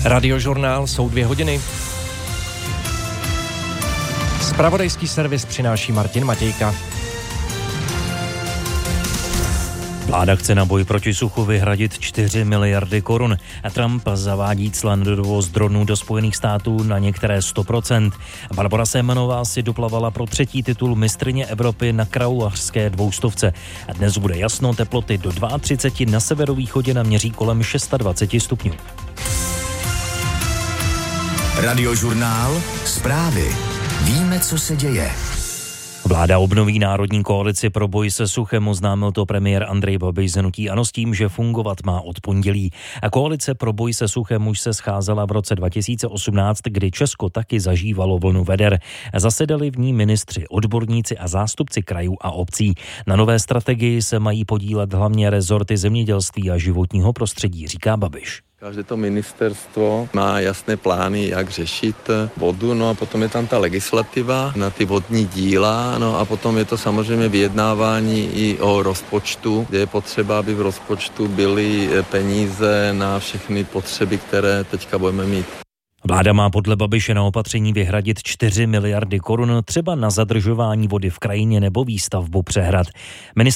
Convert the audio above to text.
Radiožurnál jsou 2 hodiny. Zpravodajský servis přináší Martin Matějka. Vláda chce na boj proti suchu vyhradit 4 miliardy korun. A Trump zavádí cla na dovoz dronů do Spojených států na některé 100%. Barbora Semanová si doplavala pro 3. titul mistryně Evropy na kraulařské 200. A dnes bude jasno, teploty do 32, na severovýchodě naměří kolem 26 stupňů. Radiožurnál, zprávy. Víme, co se děje. Vláda obnoví národní koalici pro boj se suchem, oznámil to premiér Andrej Babiš z hnutí ANO s tím, že fungovat má od pondělí. A koalice pro boj se suchem už se scházela v roce 2018, kdy Česko taky zažívalo vlnu veder. Zasedali v ní ministři, odborníci a zástupci krajů a obcí. Na nové strategii se mají podílet hlavně rezorty zemědělství a životního prostředí, říká Babiš. Každé to ministerstvo má jasné plány, jak řešit vodu, no a potom je tam ta legislativa na ty vodní díla, no a potom je to samozřejmě vyjednávání i o rozpočtu, kde je potřeba, aby v rozpočtu byly peníze na všechny potřeby, které teďka budeme mít. Vláda má podle Babiše na opatření vyhradit 4 miliardy korun, třeba na zadržování vody v krajině nebo výstavbu přehrad. Ministr